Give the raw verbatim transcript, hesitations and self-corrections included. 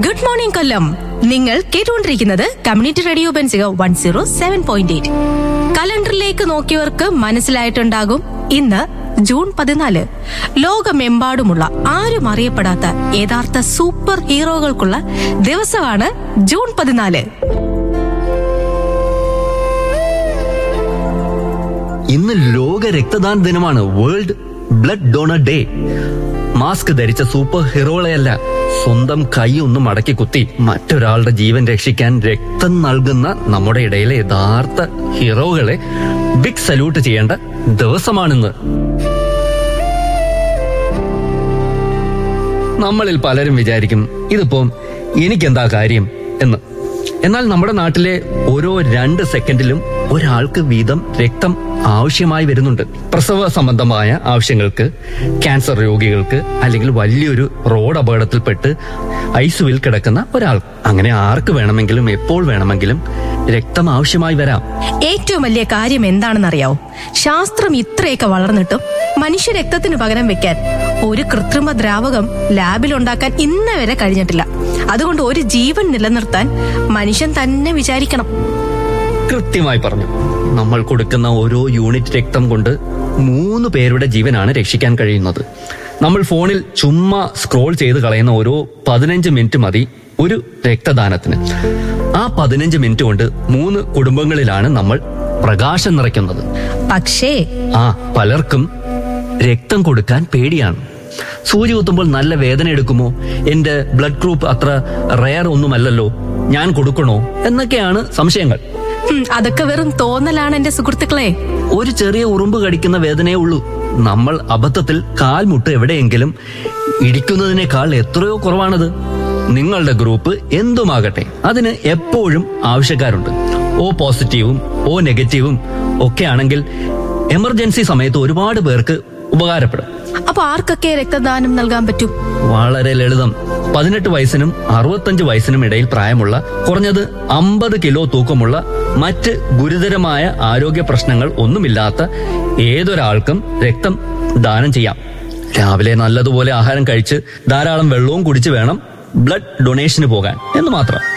Good morning കൊല്ലം. നിങ്ങൾ കേട്ടുകൊണ്ടിരിക്കുന്നത് community radio ബെൻസിക one zero seven point eight. കലണ്ടറിലേക്ക് നോക്കിയവർക്ക് മനസ്സിലായിട്ടുണ്ടാകും, ഇന്ന് ജൂൺ പതിനാല്. ലോകമെമ്പാടുമുള്ള ആരും അറിയപ്പെടാത്ത യഥാർത്ഥ സൂപ്പർ ഹീറോകൾക്കുള്ള ദിവസമാണ് ജൂൺ പതിനാല്. ഇന്ന് ലോക രക്തദാന ദിനമാണ്, world blood donor day. Mask ധരിച്ച സൂപ്പർ ഹീറോകളെയല്ല, സ്വന്തം കൈ ഒന്ന് മടക്കി കുത്തി മറ്റൊരാളുടെ ജീവൻ രക്ഷിക്കാൻ രക്തം നൽകുന്ന നമ്മുടെ ഇടയിലെ യഥാർത്ഥ ഹീറോകളെ ബിഗ് സല്യൂട്ട് ചെയ്യേണ്ട ദിവസമാണിന്ന്. നമ്മളിൽ പലരും വിചാരിക്കും, ഇതിപ്പം എനിക്കെന്താ കാര്യം എന്ന്. എന്നാൽ നമ്മുടെ നാട്ടിലെ ഓരോ രണ്ട് സെക്കൻഡിലും ഒരാൾക്ക് വീതം രക്തം ആവശ്യമായി വരുന്നുണ്ട്. പ്രസവ സംബന്ധമായ ആവശ്യങ്ങൾക്ക്, ക്യാൻസർ രോഗികൾക്ക്, അല്ലെങ്കിൽ വലിയൊരു റോഡ് അപകടത്തിൽപ്പെട്ട് ഐസിയുവിൽ കിടക്കുന്ന ഒരാൾ, അങ്ങനെ ആർക്ക് വേണമെങ്കിലും എപ്പോൾ വേണമെങ്കിലും രക്തം ആവശ്യമായി വരാം. ഏറ്റവും വലിയ കാര്യം എന്താണെന്നറിയാവോ? ശാസ്ത്രം ഇത്രയൊക്കെ വളർന്നിട്ടും മനുഷ്യ രക്തത്തിന് പകരം വെക്കാൻ ഒരു കൃത്രിമ ദ്രാവകം ലാബിൽ ഉണ്ടാക്കാൻ ഇന്ന് വരെ കഴിഞ്ഞിട്ടില്ല. അതുകൊണ്ട് ഒരു ജീവൻ നിലനിർത്താൻ മനുഷ്യൻ തന്നെ വിചാരിക്കണം. കൃത്യമായി പറഞ്ഞു. നമ്മൾ കൊടുക്കുന്ന ഓരോ യൂണിറ്റ് രക്തം കൊണ്ട് മൂന്ന് പേരുടെ ജീവനാണ് രക്ഷിക്കാൻ കഴിയുന്നത്. നമ്മൾ ഫോണിൽ ചുമ്മാ സ്ക്രോൾ ചെയ്ത് കളയുന്ന ഓരോ പതിനഞ്ച് മിനിറ്റ് മതി ഒരു രക്തദാനത്തിന്. ആ പതിനഞ്ച് മിനിറ്റ് കൊണ്ട് മൂന്ന് കുടുംബങ്ങളിലാണ് നമ്മൾ പ്രകാശം നിറയ്ക്കുന്നത്. പക്ഷേ ആ പലർക്കും രക്തം കൊടുക്കാൻ പേടിയാണ്. സൂചി കുത്തുമ്പോൾ നല്ല വേദന എടുക്കുമോ, എന്റെ ബ്ലഡ് ഗ്രൂപ്പ് അത്ര റെയർ ഒന്നുമല്ലല്ലോ, ഞാൻ കൊടുക്കണോ എന്നൊക്കെയാണ് സംശയങ്ങൾ. അതൊക്കെ വെറും തോന്നലാണ് എന്റെ സുഹൃത്തുക്കളെ. ഒരു ചെറിയ ഉറുമ്പ് കടിക്കുന്ന വേദനയേ ഉള്ളൂ. നമ്മൾ അബദ്ധത്തിൽ കാൽമുട്ട് എവിടെയെങ്കിലും ഇടിക്കുന്നതിനേക്കാൾ എത്രയോ കുറവാണത്. നിങ്ങളുടെ ഗ്രൂപ്പ് എന്തുമാകട്ടെ, അതിന് എപ്പോഴും ആവശ്യക്കാരുണ്ട്. ഓ പോസിറ്റീവും ഓ നെഗറ്റീവും ഒക്കെ ആണെങ്കിൽ എമർജൻസി സമയത്ത് ഒരുപാട് പേർക്ക് ഉപകാരപ്പെടും. അപ്പൊ ആർക്കൊക്കെ രക്തദാനം നൽകാൻ പറ്റും? വളരെ ലളിതം. പതിനെട്ട് വയസ്സിനും അറുപത്തഞ്ച് വയസ്സിനും ഇടയിൽ പ്രായമുള്ള, കുറഞ്ഞത് അമ്പത് കിലോ തൂക്കമുള്ള, മറ്റ് ഗുരുതരമായ ആരോഗ്യ പ്രശ്നങ്ങൾ ഒന്നുമില്ലാത്ത ഏതൊരാൾക്കും രക്തം ദാനം ചെയ്യാം. രാവിലെ നല്ലതുപോലെ ആഹാരം കഴിച്ച് ധാരാളം വെള്ളവും കുടിച്ച് വേണം ബ്ലഡ് ഡൊണേഷന് പോകാൻ എന്ന് മാത്രം.